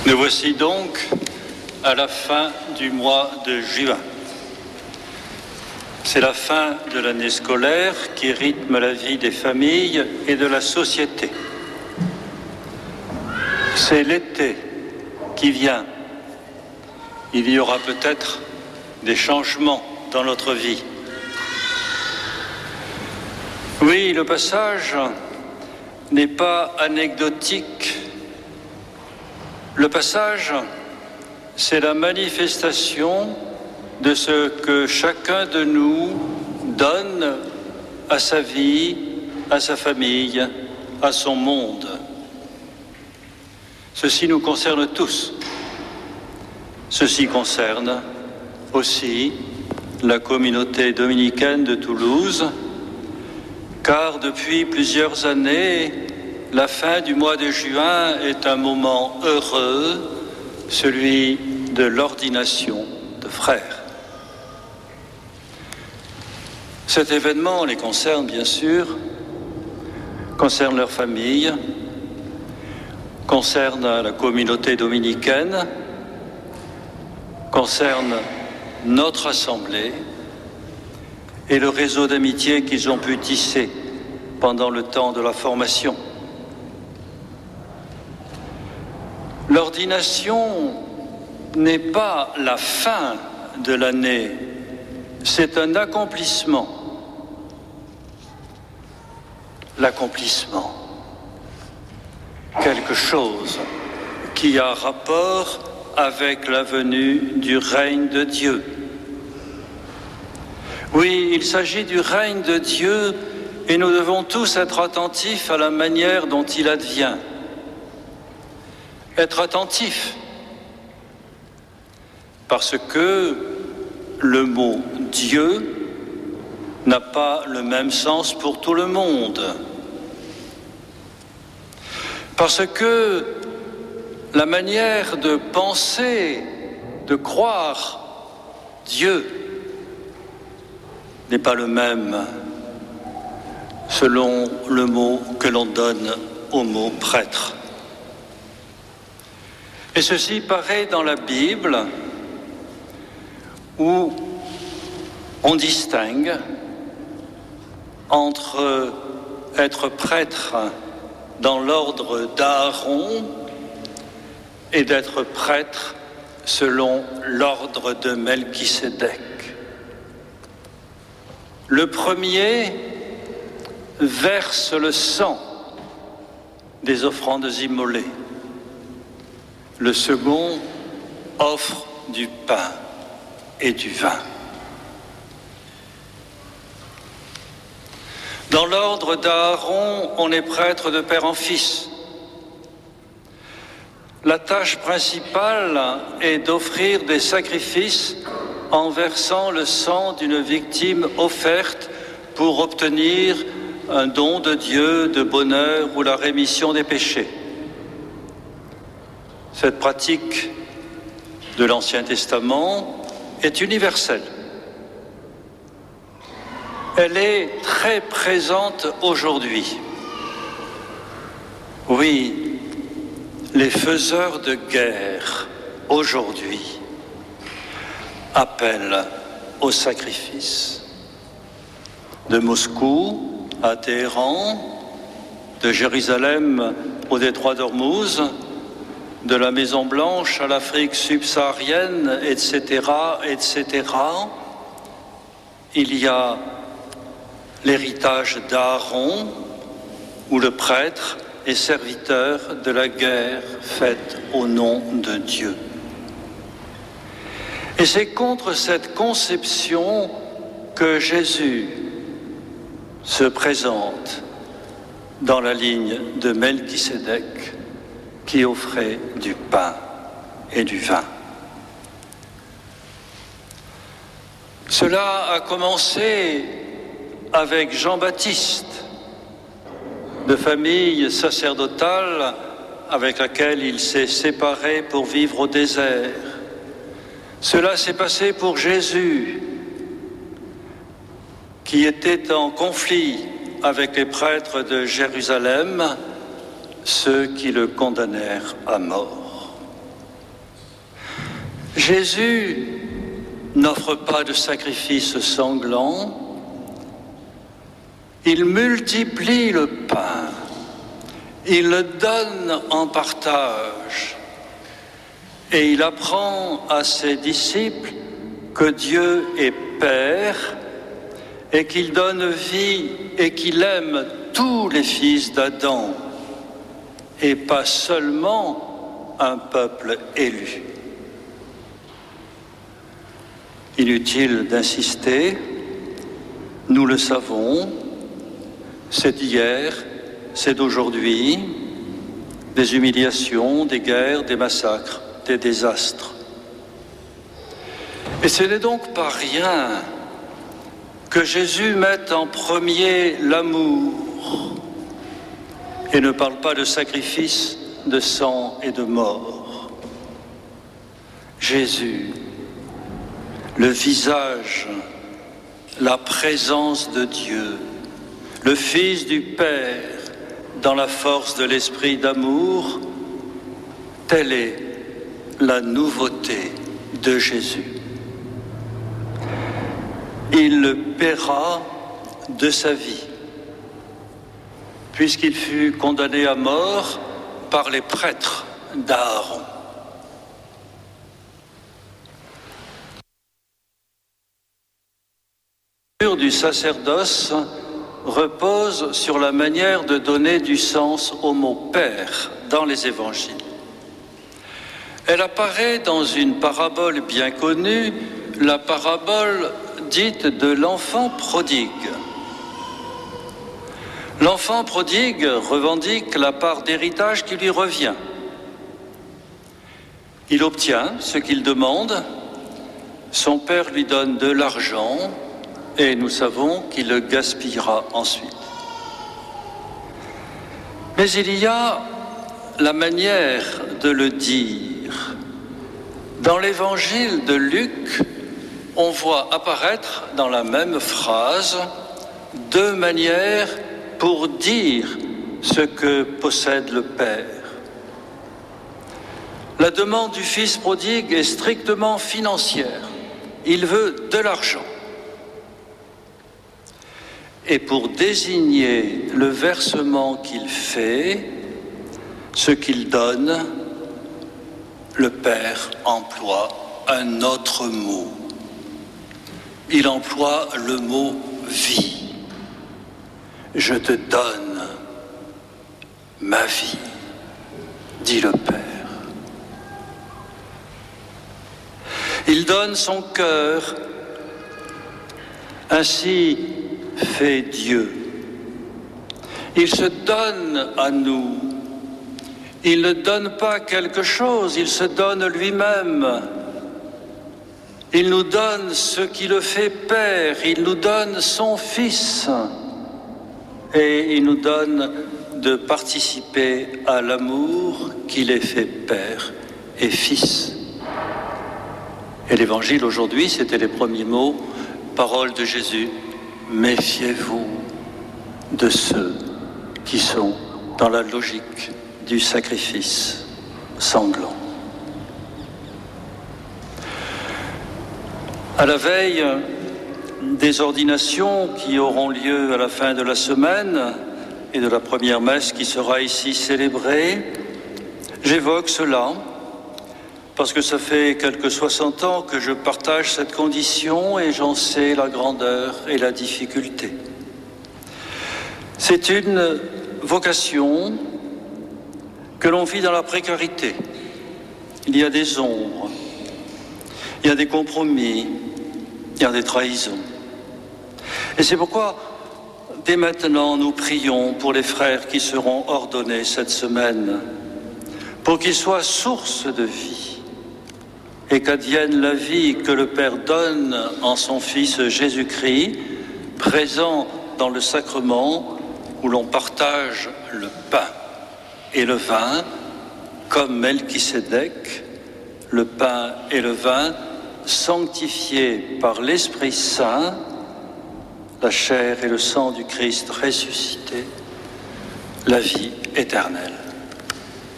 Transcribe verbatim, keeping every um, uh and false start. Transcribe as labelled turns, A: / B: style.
A: Nous voici donc à la fin du mois de juin. C'est la fin de l'année scolaire qui rythme la vie des familles et de la société. C'est l'été qui vient. Il y aura peut-être des changements dans notre vie. Oui, le passage n'est pas anecdotique. Le passage, c'est la manifestation de ce que chacun de nous donne à sa vie, à sa famille, à son monde. Ceci nous concerne tous. Ceci concerne aussi la communauté dominicaine de Toulouse, car depuis plusieurs années, la fin du mois de juin est un moment heureux, celui de l'ordination de frères. Cet événement les concerne bien sûr, concerne leur famille, concerne la communauté dominicaine, concerne notre assemblée et le réseau d'amitié qu'ils ont pu tisser pendant le temps de la formation. L'ordination n'est pas la fin de l'année, c'est un accomplissement. L'accomplissement, quelque chose qui a rapport avec la venue du règne de Dieu. Oui, il s'agit du règne de Dieu et nous devons tous être attentifs à la manière dont il advient. Être attentifs, parce que le mot Dieu n'a pas le même sens pour tout le monde. Parce que la manière de penser, de croire Dieu n'est pas le même selon le mot que l'on donne au mot prêtre. Et ceci paraît dans la Bible où on distingue entre être prêtre dans l'ordre d'Aaron et d'être prêtre selon l'ordre de Melchisédek. Le premier verse le sang des offrandes immolées. Le second offre du pain et du vin. Dans l'ordre d'Aaron, on est prêtre de père en fils. La tâche principale est d'offrir des sacrifices en versant le sang d'une victime offerte pour obtenir un don de Dieu, de bonheur ou la rémission des péchés. Cette pratique de l'Ancien Testament est universelle. Elle est très présente aujourd'hui. Oui, les faiseurs de guerre aujourd'hui appellent au sacrifice. De Moscou à Téhéran, de Jérusalem au détroit d'Ormuz, de la Maison Blanche à l'Afrique subsaharienne, et cetera, et cetera, il y a l'héritage d'Aaron, où le prêtre est serviteur de la guerre faite au nom de Dieu. Et c'est contre cette conception que Jésus se présente dans la ligne de Melchisédek, qui offrait du pain et du vin. Cela a commencé avec Jean-Baptiste, de famille sacerdotale avec laquelle il s'est séparé pour vivre au désert. Cela s'est passé pour Jésus, qui était en conflit avec les prêtres de Jérusalem, ceux qui le condamnèrent à mort. Jésus n'offre pas de sacrifice sanglant, il multiplie le pain, il le donne en partage et il apprend à ses disciples que Dieu est Père et qu'il donne vie et qu'il aime tous les fils d'Adam et pas seulement un peuple élu. Inutile d'insister, nous le savons, c'est d'hier, c'est d'aujourd'hui, des humiliations, des guerres, des massacres, des désastres. Et ce n'est donc pas rien que Jésus mette en premier l'amour et ne parle pas de sacrifice, de sang et de mort. Jésus, le visage, la présence de Dieu, le Fils du Père, dans la force de l'esprit d'amour, telle est la nouveauté de Jésus. Il le paiera de sa vie, puisqu'il fut condamné à mort par les prêtres d'Aaron. Du sacerdoce repose sur la manière de donner du sens au mot « Père » dans les évangiles. Elle apparaît dans une parabole bien connue, la parabole dite de l'enfant prodigue. L'enfant prodigue revendique la part d'héritage qui lui revient. Il obtient ce qu'il demande, son père lui donne de l'argent, et nous savons qu'il le gaspillera ensuite. Mais il y a la manière de le dire. Dans l'évangile de Luc, on voit apparaître dans la même phrase deux manières pour dire ce que possède le Père. La demande du fils prodigue est strictement financière. Il veut de l'argent. Et pour désigner le versement qu'il fait, ce qu'il donne, le Père emploie un autre mot. Il emploie le mot « vie ». Je te donne ma vie, dit le Père. Il donne son cœur, ainsi fait Dieu. Il se donne à nous. Il ne donne pas quelque chose, il se donne lui-même. Il nous donne ce qui le fait Père, il nous donne son Fils. Et il nous donne de participer à l'amour qui les fait Père et Fils. Et l'Évangile aujourd'hui, c'était les premiers mots, paroles de Jésus. Méfiez-vous de ceux qui sont dans la logique du sacrifice sanglant. À la veille des ordinations qui auront lieu à la fin de la semaine et de la première messe qui sera ici célébrée, j'évoque cela parce que ça fait quelques soixante ans que je partage cette condition et j'en sais la grandeur et la difficulté. C'est une vocation que l'on vit dans la précarité. Il y a des ombres, il y a des compromis, il y a des trahisons. Et c'est pourquoi, dès maintenant, nous prions pour les frères qui seront ordonnés cette semaine, pour qu'ils soient source de vie, et qu'advienne la vie que le Père donne en son Fils Jésus-Christ, présent dans le sacrement où l'on partage le pain et le vin, comme Melchisédek, le pain et le vin sanctifiés par l'Esprit Saint, la chair et le sang du Christ ressuscité, la vie éternelle.